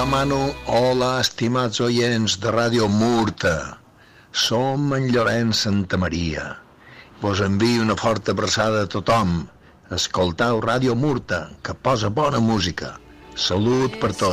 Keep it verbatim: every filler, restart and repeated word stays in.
Hola, Manu. Hola, estimats oients de Ràdio Murta. Som en Llorenç Santamaria. Vos envio una forta abraçada a tothom. Escoltau Ràdio Murta, que posa bona música. Salut per tots.